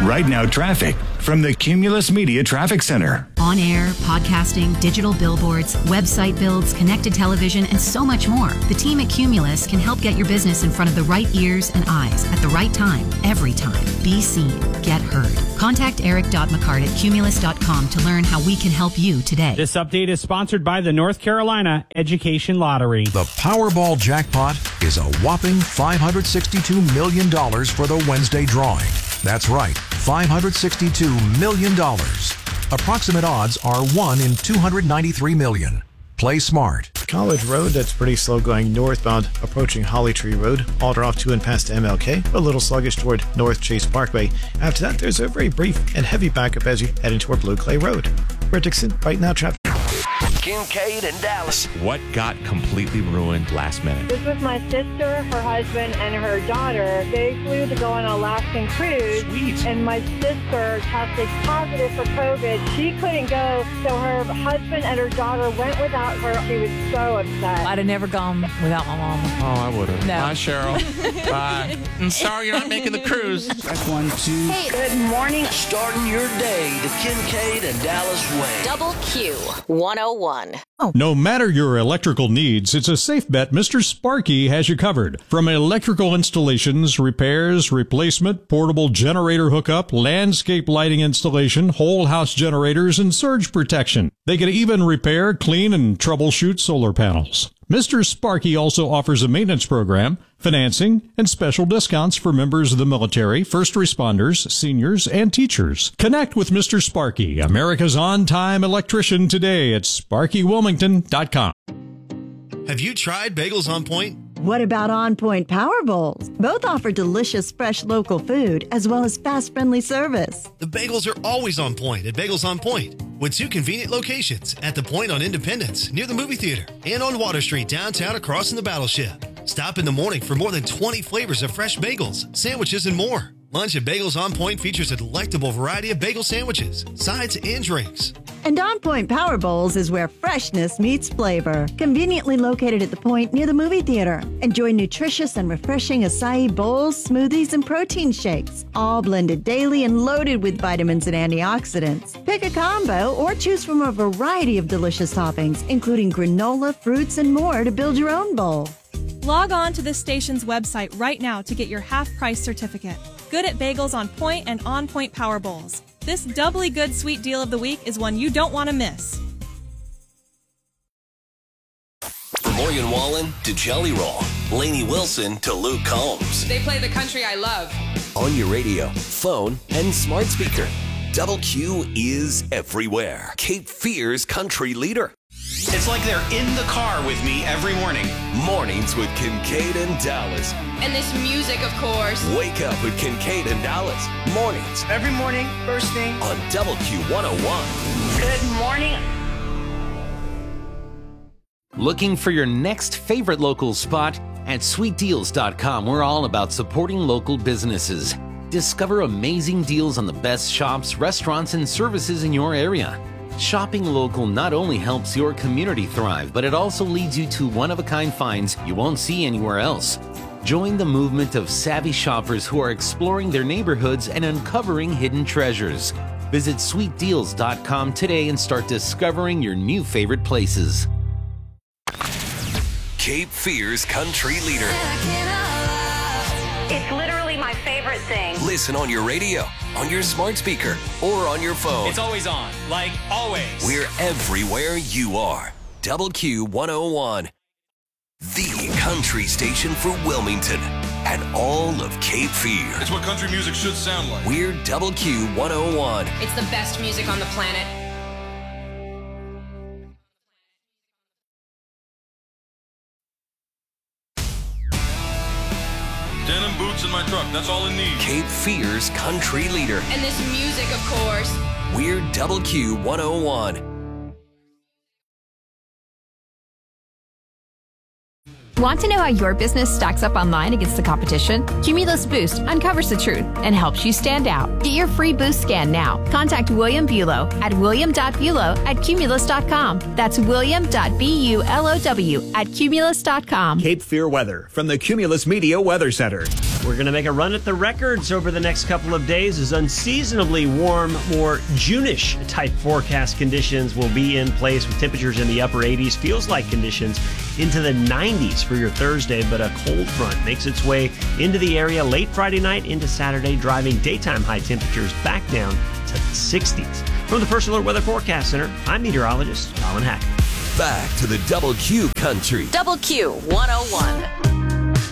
Right Now Traffic from the Cumulus Media Traffic Center. On air, podcasting, digital billboards, website builds, connected television, and so much more. The team at Cumulus can help get your business in front of the right ears and eyes at the right time, every time. Be seen. Get heard. Contact Eric.McCart at Cumulus.com to learn how we can help you today. This update is sponsored by the North Carolina Education Lottery. The Powerball jackpot is a whopping $562 million for the Wednesday drawing. That's right, $562 million. Approximate odds are 1 in 293 million. Play smart. College Road, that's pretty slow going northbound, approaching Holly Tree Road. Alder off to and past MLK, a little sluggish toward North Chase Parkway. After that, there's a very brief and heavy backup as you head into Blue Clay Road. Brett Dixon, Right Now Traffic. Kincaid and Dallas. What got completely ruined last minute? This was my sister, her husband, and her daughter. They flew to go on an Alaskan cruise. Sweet. And my sister tested positive for COVID. She couldn't go, so her husband and her daughter went without her. She was so upset. I'd have never gone without my mom. Oh, I would have. No. Bye, Cheryl. Bye. I'm sorry you're not making the cruise. That's 1, 2. Hey, good morning. Starting your day the Kincaid and Dallas way. Double Q 101. No matter your electrical needs, it's a safe bet Mr. Sparky has you covered. From electrical installations, repairs, replacement, portable generator hookup, landscape lighting installation, whole house generators, and surge protection. They can even repair, clean, and troubleshoot solar panels. Mr. Sparky also offers a maintenance program, financing, and special discounts for members of the military, first responders, seniors, and teachers. Connect with Mr. Sparky, America's on-time electrician, today at SparkyWilmington.com. Have you tried Bagels on Point? What about On Point Power Bowls? Both offer delicious, fresh local food as well as fast, friendly service. The bagels are always on point at Bagels on Point, with 2 convenient locations at the Point on Independence, near the movie theater, and on Water Street downtown across from the Battleship. Stop in the morning for more than 20 flavors of fresh bagels, sandwiches, and more. Lunch at Bagels on Point features a delectable variety of bagel sandwiches, sides, and drinks. And On Point Power Bowls is where freshness meets flavor. Conveniently located at the Point near the movie theater. Enjoy nutritious and refreshing acai bowls, smoothies, and protein shakes, all blended daily and loaded with vitamins and antioxidants. Pick a combo or choose from a variety of delicious toppings, including granola, fruits, and more to build your own bowl. Log on to this station's website right now to get your half-price certificate. Good at Bagels on Point and On Point Power Bowls. This doubly good sweet deal of the week is one you don't want to miss. From Morgan Wallen to Jelly Roll, Lainey Wilson to Luke Combs. They play the country I love. On your radio, phone, and smart speaker. Double Q is everywhere. Cape Fear's country leader. It's like they're in the car with me every morning. Mornings with Kincaid and Dallas. And this music, of course. Wake up with Kincaid and Dallas. Mornings. Every morning, first thing. On Double Q 101. Good morning. Looking for your next favorite local spot? At SweetDeals.com, we're all about supporting local businesses. Discover amazing deals on the best shops, restaurants, and services in your area. Shopping local not only helps your community thrive, but it also leads you to one-of-a-kind finds you won't see anywhere else. Join the movement of savvy shoppers who are exploring their neighborhoods and uncovering hidden treasures. Visit SweetDeals.com today and start discovering your new favorite places. Cape Fear's country leader. It's literally my favorite thing. Listen on your radio, on your smart speaker, or on your phone. It's always on, like always. We're everywhere you are. Double Q 101. The country station for Wilmington and all of Cape Fear. It's what country music should sound like. We're Double Q 101. It's the best music on the planet. Denim boots in my truck, that's all it needs. Cape Fear's country leader. And this music, of course. We're Double Q 101. Want to know how your business stacks up online against the competition? Cumulus Boost uncovers the truth and helps you stand out. Get your free boost scan now. Contact William Bulow at william.bulow@cumulus.com. That's william.bulow@cumulus.com. Cape Fear weather from the Cumulus Media Weather Center. We're going to make a run at the records over the next couple of days as unseasonably warm, more June-ish type forecast conditions will be in place with temperatures in the upper 80s. Feels like conditions into the 90s for your Thursday, but a cold front makes its way into the area late Friday night into Saturday, driving daytime high temperatures back down to the 60s. From the First Alert Weather Forecast Center, I'm meteorologist Colin Hack. Back to the Double Q Country. Double Q 101.